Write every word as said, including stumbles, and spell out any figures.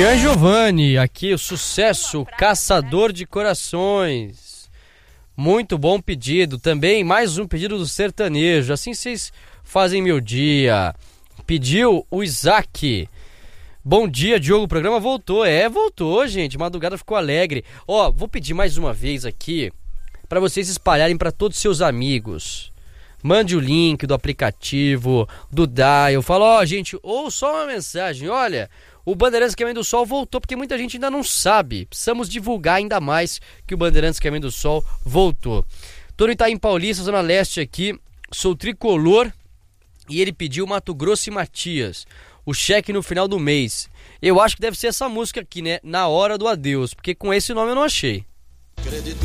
Gian Giovanni, aqui o sucesso, Caçador de Corações. Muito bom pedido. Também mais um pedido do sertanejo. Assim vocês fazem meu dia. Pediu o Isaac. Bom dia, Diogo. O programa voltou. É, voltou, gente. Madrugada ficou alegre. Ó, vou pedir mais uma vez aqui para vocês espalharem para todos os seus amigos. Mande o link do aplicativo, do Dial. Fala, ó, gente, ou só uma mensagem. Olha, o Bandeirantes Caminho do Sol voltou, porque muita gente ainda não sabe. Precisamos divulgar ainda mais que o Bandeirantes Caminho do Sol voltou. Tô no Itaim Paulista, Zona Leste aqui. Sou tricolor e ele pediu Mato Grosso e Matias. O cheque no final do mês. Eu acho que deve ser essa música aqui, né? Na Hora do Adeus, porque com esse nome eu não achei.